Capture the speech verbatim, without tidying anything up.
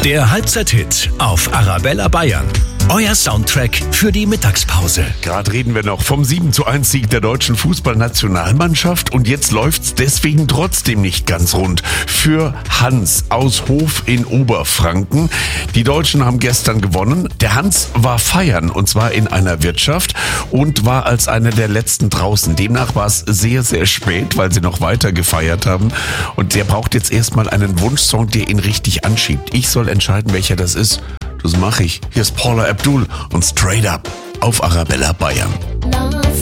Der Halbzeit-Hit auf Arabella Bayern. Euer Soundtrack für die Mittagspause. Gerade reden wir noch vom sieben zu eins Sieg der deutschen Fußballnationalmannschaft und jetzt läuft's deswegen trotzdem nicht ganz rund für Hans aus Hof in Oberfranken. Die Deutschen haben gestern gewonnen. Der Hans war feiern und zwar in einer Wirtschaft und war als einer der letzten draußen. Demnach war es sehr, sehr spät, weil sie noch weiter gefeiert haben und der braucht jetzt erstmal einen Wunschsong, der ihn richtig anschiebt. Ich soll entscheiden, welcher das ist. Das mache ich. Hier ist Paula Abdul und Straight Up auf Arabella Bayern.